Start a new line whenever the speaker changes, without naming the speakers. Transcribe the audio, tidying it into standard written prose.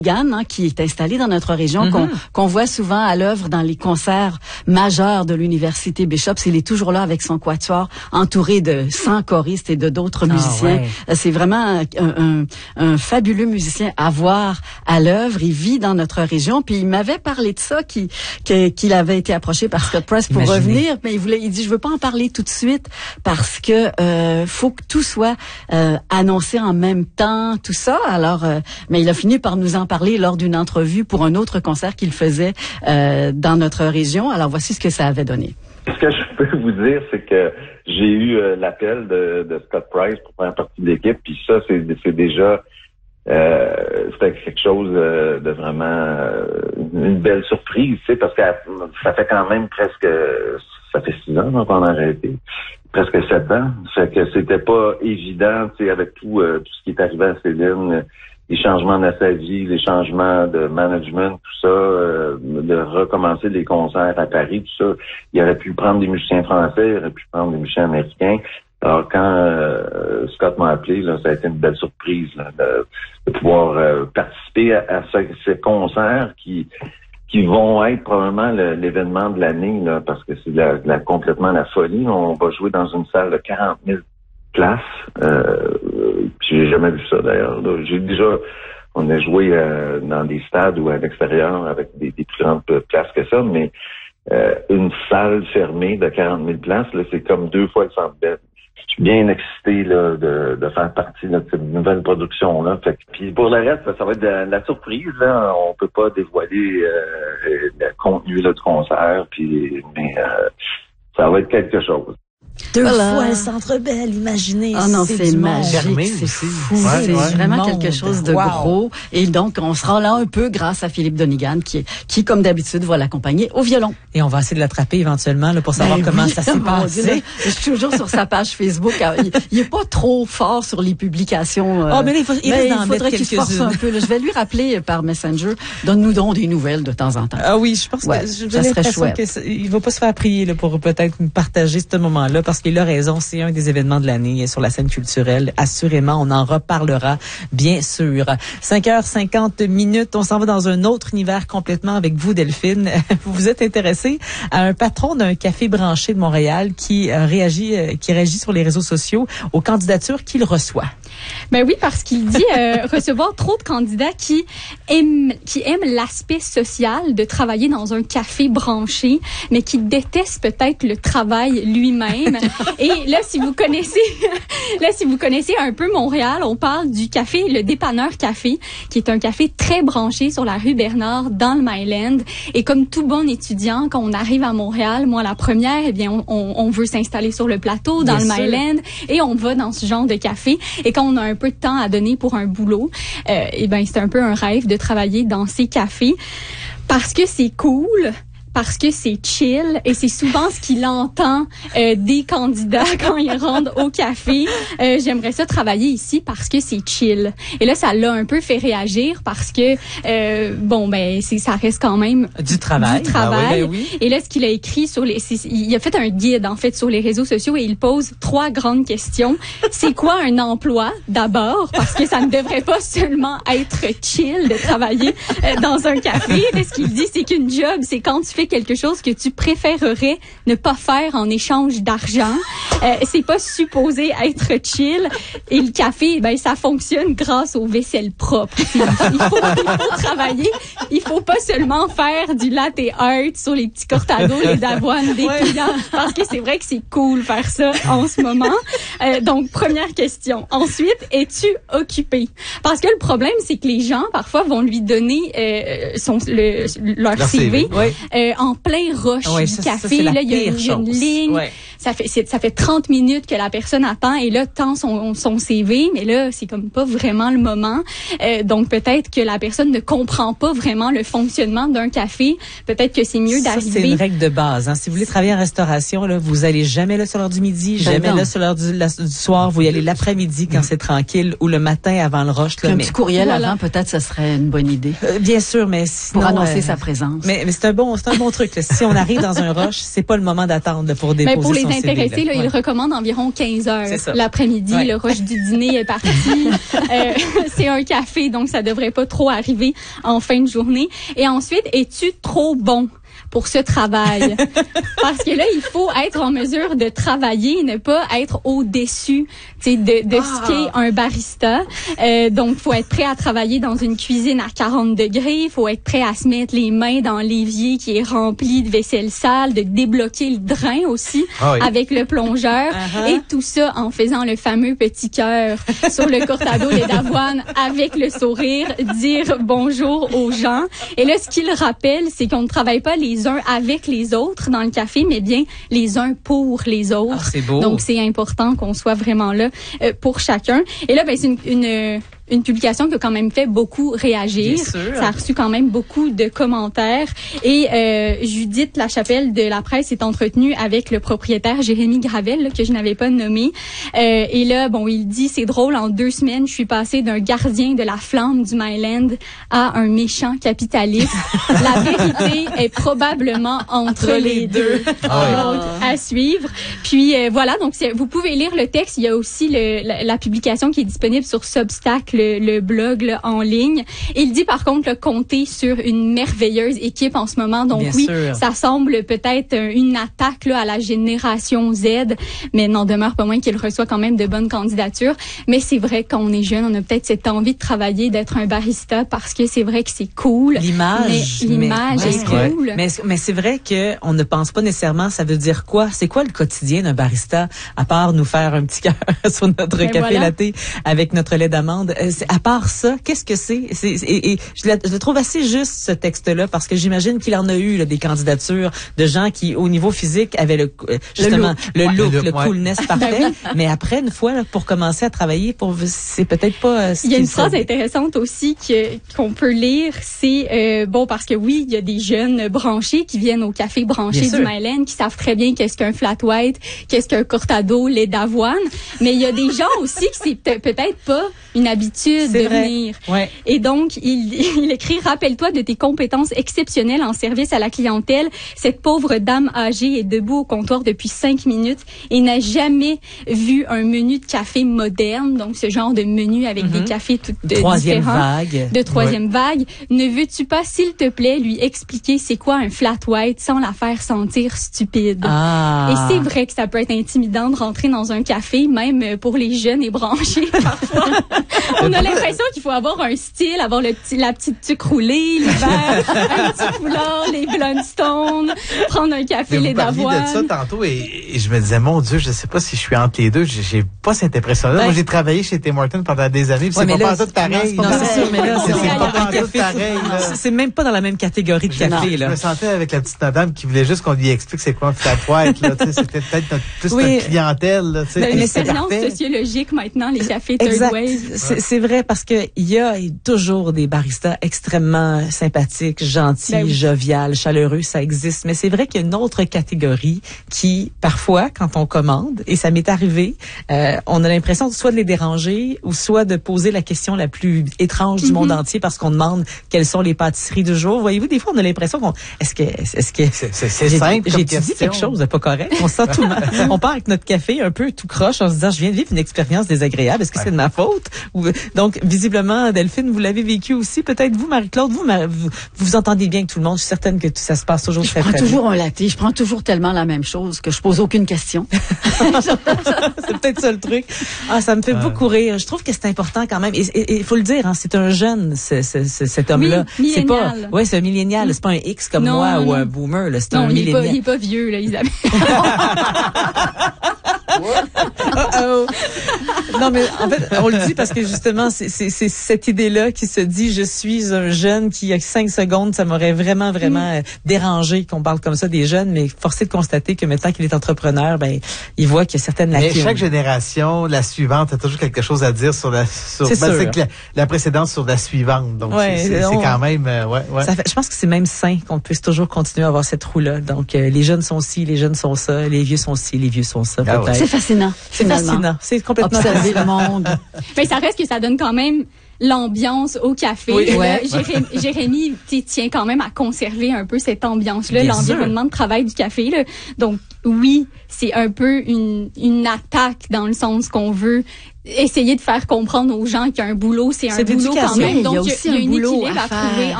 Gann, qui est installé dans notre région, qu'on voit souvent à l'œuvre dans les concerts majeurs de l'université Bishop. Il est toujours là avec son quatuor, entouré de 100 choristes et de d'autres musiciens. Ouais. C'est vraiment un fabuleux musicien à voir à l'œuvre. Il vit dans notre région, puis il m'avait parlé de ça, qu'il avait été approché par Scott Price pour revenir, mais il dit je veux pas en parler tout de suite parce que faut que tout soit annoncé en même temps, tout ça. Alors, mais il a fini par nous en parler lors d'une entrevue pour un autre concert qu'il faisait dans notre région. Alors, voici ce que ça avait donné.
Ce que je peux vous dire, c'est que j'ai eu l'appel de Scott Price pour faire partie de l'équipe, puis ça, c'est déjà c'était quelque chose de vraiment une belle surprise, tu sais, parce que ça fait quand même ça fait 6 ans qu'on a arrêté, presque 7 ans. Ça fait que c'était pas évident, tu sais, avec tout ce qui est arrivé à Céline, les changements dans sa vie, les changements de management, tout ça, de recommencer les concerts à Paris, tout ça. Il aurait pu prendre des musiciens français, il aurait pu prendre des musiciens américains. Alors quand Scott m'a appelé, là, ça a été une belle surprise là, de pouvoir participer à ces concerts qui vont être probablement l'événement de l'année, là, parce que c'est complètement la folie. On va jouer dans une salle de 40 000 places. J'ai jamais vu ça d'ailleurs. On a joué dans des stades ou à l'extérieur avec des plus grandes places que ça, mais une salle fermée de 40 000 places, là, c'est comme 2 fois le Centre Bell. Je suis bien excité là, de faire partie de cette nouvelle production-là. Puis pour le reste, ça va être de la surprise. Là. On peut pas dévoiler le contenu là, du concert, mais ça va être quelque chose.
2 fois le Centre Bell, imaginez.
Ah non, c'est magique, c'est fou. C'est vraiment quelque chose de gros. Et donc, on sera là un peu grâce à Philippe Donegan, qui comme d'habitude, va l'accompagner au violon.
Et on va essayer de l'attraper éventuellement là, pour savoir comment ça s'est passé.
Je suis toujours sur sa page Facebook. Il est pas trop fort sur les publications.
Mais là, il faudrait
qu'il se force un peu. Là. Je vais lui rappeler par Messenger. Donne-nous donc des nouvelles de temps en temps.
Ah oui, je pense que j'ai l'impression qu'il va pas se faire prier là, pour peut-être nous partager ce moment-là, parce qu'il a raison, c'est un des événements de l'année sur la scène culturelle. Assurément, on en reparlera, bien sûr. 5h50, on s'en va dans un autre univers complètement avec vous, Delphine. Vous vous êtes intéressée à un patron d'un café branché de Montréal qui réagit sur les réseaux sociaux aux candidatures qu'il reçoit.
Ben oui, parce qu'il dit recevoir trop de candidats qui aiment l'aspect social de travailler dans un café branché, mais qui détestent peut-être le travail lui-même. Et là, si vous connaissez un peu Montréal, on parle du café, le Dépanneur Café, qui est un café très branché sur la rue Bernard, dans le Myland. Et comme tout bon étudiant, quand on arrive à Montréal, moi, la première, eh bien, on veut s'installer sur le plateau, dans le Myland, et on va dans ce genre de café. Et quand on a un peu de temps à donner pour un boulot, eh ben, c'est un peu un rêve de travailler dans ces cafés parce que c'est cool, parce que c'est chill, et c'est souvent ce qu'il entend des candidats quand ils rentrent au café. J'aimerais ça travailler ici parce que c'est chill. Et là, ça l'a un peu fait réagir parce que ça reste quand même
du travail.
Oui. Et là, ce qu'il a écrit il a fait un guide en fait sur les réseaux sociaux et il pose 3 grandes questions. C'est quoi un emploi d'abord, parce que ça ne devrait pas seulement être chill de travailler dans un café. Mais ce qu'il dit, c'est qu'une job, c'est quand tu fais quelque chose que tu préférerais ne pas faire en échange d'argent. C'est pas supposé être chill. Et le café, ben, ça fonctionne grâce aux vaisselles propres. Il faut travailler. Il faut pas seulement faire du latte art sur les petits cortados, les avoines des clients, parce que c'est vrai que c'est cool faire ça en ce moment. Donc, première question. Ensuite, es-tu occupé? Parce que le problème, c'est que les gens, parfois, vont lui donner leur CV. En plein rush du café. Là, il y a une ligne. Ouais. Ça fait 30 minutes que la personne attend et là, tend son CV, mais là, c'est comme pas vraiment le moment. Donc, peut-être que la personne ne comprend pas vraiment le fonctionnement d'un café. Peut-être que c'est mieux d'arriver.
Ça, c'est une règle de base. Hein. Si vous voulez travailler en restauration, là, vous allez jamais là sur l'heure du midi, jamais là sur l'heure du soir. Vous y allez l'après-midi quand c'est tranquille ou le matin avant le rush. Là,
un petit courriel avant, peut-être, ça serait une bonne idée.
Bien sûr, mais sinon,
pour annoncer sa présence.
Mais c'est un bon truc. Là. Si on arrive dans un rush, c'est pas le moment d'attendre pour déposer son CV.
intéressés, là, ils recommandent environ 15 heures l'après-midi. Le rush du dîner est parti. C'est un café, donc ça devrait pas trop arriver en fin de journée. Et ensuite, es-tu trop bon pour ce travail? Parce que là, il faut être en mesure de travailler, ne pas être au-dessus de ce qu'est un barista. Donc, faut être prêt à travailler dans une cuisine à 40 degrés. Faut être prêt à se mettre les mains dans l'évier qui est rempli de vaisselle sale, de débloquer le drain aussi avec le plongeur. Et tout ça en faisant le fameux petit cœur sur le cortado lait d'avoine avec le sourire, dire bonjour aux gens. Et là, ce qu'il rappelle, c'est qu'on ne travaille pas les uns avec les autres dans le café, mais bien les uns pour les autres.
C'est beau.
Donc, c'est important qu'on soit vraiment là pour chacun. Et là, ben, c'est une publication qui a quand même fait beaucoup réagir.
Bien sûr.
Ça a reçu quand même beaucoup de commentaires. Et Judith Lachapelle de La Presse s'est entretenue avec le propriétaire Jérémy Gravel, là, que je n'avais pas nommé. Et là, bon, il dit, c'est drôle, en 2 semaines, je suis passée d'un gardien de la flamme du Myland à un méchant capitaliste. La vérité est probablement entre les deux. Donc, à suivre. Puis voilà, donc vous pouvez lire le texte. Il y a aussi la publication qui est disponible sur Substack, le blog là, en ligne. Il dit par contre compter sur une merveilleuse équipe en ce moment. Donc
Bien
oui,
sûr.
ça semble peut-être une attaque là, à la génération Z, mais n'en demeure pas moins qu'il reçoit quand même de bonnes candidatures. Mais c'est vrai, quand on est jeune, on a peut-être cette envie de travailler, d'être un barista parce que c'est vrai que c'est cool.
L'image
est cool.
Mais c'est vrai que on ne pense pas nécessairement ça veut dire quoi. C'est quoi le quotidien d'un barista à part nous faire un petit cœur sur notre café latte avec notre lait d'amande. À part ça, qu'est-ce que c'est? Et je le trouve assez juste, ce texte-là, parce que j'imagine qu'il en a eu là, des candidatures de gens qui, au niveau physique, avaient le coolness parfait. Mais après, une fois, là, pour commencer à travailler, c'est peut-être pas...
il y a une phrase intéressante aussi qu'on peut lire, c'est, parce que oui, il y a des jeunes branchés qui viennent au café branché du Myland, qui savent très bien qu'est-ce qu'un flat white, qu'est-ce qu'un cortado, lait d'avoine, mais il y a des gens aussi qui c'est peut-être pas une habitude de venir.
Ouais.
Et donc, il écrit, rappelle-toi de tes compétences exceptionnelles en service à la clientèle. Cette pauvre dame âgée est debout au comptoir depuis 5 minutes et n'a jamais vu un menu de café moderne, donc ce genre de menu avec des cafés tout
troisième
différents.
vague.
De troisième vague. Ne veux-tu pas, s'il te plaît, lui expliquer c'est quoi un flat white sans la faire sentir stupide? Et c'est vrai que ça peut être intimidant de rentrer dans un café, même pour les jeunes et branchés, parfois. On a l'impression qu'il faut avoir un style, avoir la petite tuque roulée, l'hiver, un petit foulard, les Blundstone, prendre un café, lait d'avoine.
Vous parliez de ça tantôt et je me disais, mon Dieu, je sais pas si je suis entre les deux. J'ai pas cette impression-là. Moi, j'ai travaillé chez Tim Hortons pendant des années. C'est pas tout pareil.
Non, c'est sûr, mais là, c'est
pas tout pareil.
C'est même pas dans la même catégorie de café, là.
Je me sentais avec la petite madame qui voulait juste qu'on lui explique c'est quoi un flat white, là. C'était peut-être plus notre clientèle, là.
Mais c'est sociologique maintenant, les cafés third wave.
C'est vrai parce que il y a toujours des baristas extrêmement sympathiques, gentils, joviales, chaleureux, ça existe. Mais c'est vrai qu'il y a une autre catégorie qui, parfois, quand on commande, et ça m'est arrivé, on a l'impression soit de les déranger ou soit de poser la question la plus étrange du monde entier parce qu'on demande quelles sont les pâtisseries du jour. Voyez-vous, des fois, on a l'impression qu'on, est-ce que
c'est simple comme
j'ai dit quelque chose de pas correct? On se sent tout mal. On part avec notre café un peu tout croche en se disant, je viens de vivre une expérience désagréable. Est-ce que c'est de ma faute? Donc, visiblement, Delphine, vous l'avez vécu aussi. Peut-être vous, Marie-Claude, vous entendez bien que tout le monde. Je suis certaine que ça se passe toujours très bien.
Je prends toujours un latte. Je prends toujours tellement la même chose que je pose aucune question.
C'est peut-être ça le truc. Ça me fait beaucoup rire. Je trouve que c'est important quand même. Et il faut le dire, hein, c'est un jeune, cet homme-là.
Oui,
c'est pas, c'est un millénial. C'est pas un X comme moi ou un boomer, là. C'est un millénial.
Il est pas vieux, là, Isabelle.
Non, mais en fait, on le dit parce que justement, c'est cette idée-là qui se dit, je suis un jeune qui, il y a 5 secondes, ça m'aurait vraiment dérangé qu'on parle comme ça des jeunes, mais forcé de constater que maintenant qu'il est entrepreneur, il voit qu'il y a certaines lacunes.
Mais chaque génération, la suivante, a toujours quelque chose à dire sur la précédente sur la suivante. Donc, c'est quand même,
Ça fait, je pense que c'est même sain qu'on puisse toujours continuer à avoir cette roue-là. Donc, les jeunes sont ci, les jeunes sont ça, les vieux sont ci, les vieux sont ça, peut-être.
C'est fascinant.
C'est fascinant. C'est complètement
observer le monde.
Mais ça reste que ça donne quand même l'ambiance au café.
Oui, ouais.
Jérémy tient quand même à conserver un peu cette ambiance-là,
Bien
l'environnement de travail du café. Là. Donc, oui, c'est un peu une attaque dans le sens qu'on veut essayer de faire comprendre aux gens qu'un boulot, c'est un boulot quand même.
Donc, il y a aussi un boulot à
trouver